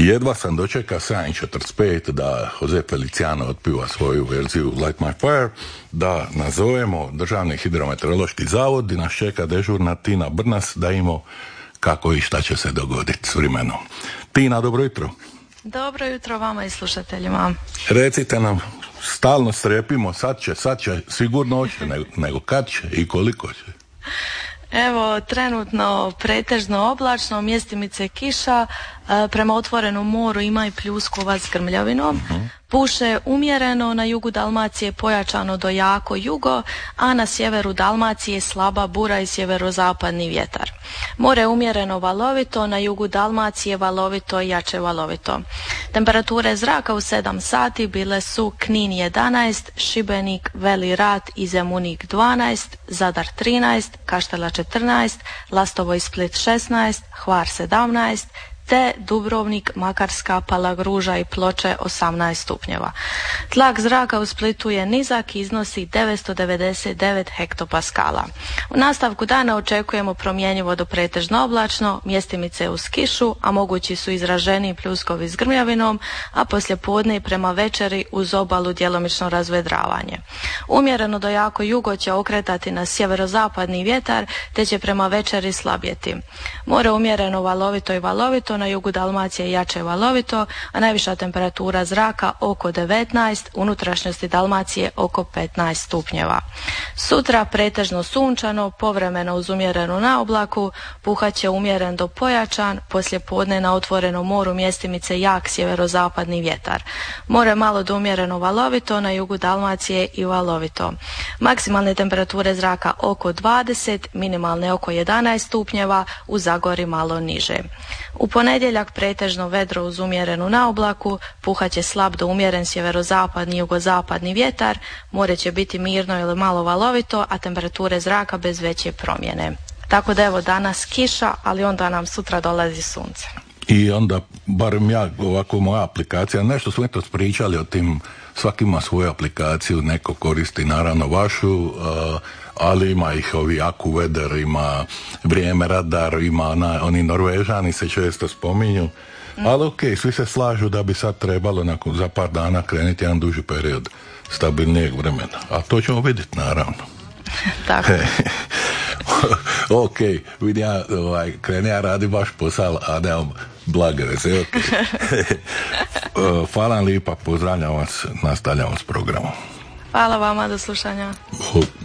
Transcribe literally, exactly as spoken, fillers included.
Jedva sam dočekao sedam četrdeset pet da Jose Feliciano otpiva svoju verziju Light My Fire, da nazovemo Državni hidrometeorološki zavod i nas čeka dežurna Tina Brnas da imamo kako i šta će se dogoditi s vremenom. Tina, dobro jutro. Dobro jutro vama i slušateljima. Recite nam, stalno strepimo, sad će, sad će, sigurno će, nego, nego kad će i koliko će? Evo, trenutno pretežno oblačno, mjestimice kiša, prema otvorenom moru ima i pljuskova s grmljavinom. Uh-huh. Puše umjereno, na jugu Dalmacije pojačano do jako jugo, a na sjeveru Dalmacije slaba bura i sjeverozapadni vjetar. More umjereno valovito, na jugu Dalmacije valovito i jače valovito. Temperature zraka u sedam sati bile su Knin jedanaest, Šibenik, Veli Rat i Zemunik dvanaest, Zadar trinaest, Kaštela četrnaest, Lastovo i Split šesnaest, Hvar sedamnaest, te Dubrovnik, Makarska, Palagruža i Ploče osamnaest stupnjeva. Tlak zraka u Splitu je nizak i iznosi devetsto devedeset devet hektopaskala. U nastavku dana očekujemo promjenjivo do pretežno oblačno, mjestimice uz kišu, a mogući su izraženi pljuskovi s grmljavinom, a poslije podne i prema večeri uz obalu djelomično razvedravanje. Umjereno do jako jugo će okretati na sjeverozapadni vjetar, te će prema večeri slabjeti. More umjereno valovito i valovito, na jugu Dalmacije jače valovito, a najviša temperatura zraka oko devetnaest, unutrašnjosti Dalmacije oko petnaest stupnjeva. Sutra pretežno sunčano, povremeno uz umjerenu naoblaku, puhat će umjeren do pojačan, poslije podne na otvorenom moru mjestimice jak sjeverozapadni vjetar. More malo do umjereno valovito, na jugu Dalmacije i valovito. Maksimalne temperature zraka oko dvadeset, minimalne oko jedanaest stupnjeva, u Zagori malo niže. U ponedjeljak pretežno vedro uz umjerenu naoblaku, puhat će slab do umjeren sjeverozapadni i jugozapadni vjetar, more će biti mirno ili malo valovito, a temperature zraka bez veće promjene. Tako da evo danas kiša, ali onda nam sutra dolazi sunce. I onda, barem ja, ovako moja aplikacija, nešto smo eto pričali o tim, svaki ima svoju aplikaciju, neko koristi naravno vašu, uh, ali ima ih ovi AccuWeather, ima Vrijeme radar, ima na, oni Norvežani se često spominju, mm. ali ok, svi se slažu da bi sad trebalo nakon, za par dana krenuti jedan duži period stabilnijeg vremena, a to ćemo vidjeti naravno. Tako. Ok, vidim ja, ovaj, kreni ja radi baš posao, a nemam blage veze, ok. Hvala vam lijepa, pozdravljam vas, nastavljamo s programom. Hvala vama, do slušanja. Oh.